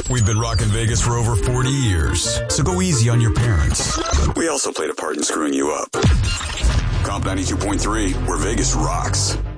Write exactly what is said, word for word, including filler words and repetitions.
We've been rocking Vegas for over forty years, so go easy on your parents. We also played a part in screwing you up. Comp ninety-two point three, where Vegas rocks.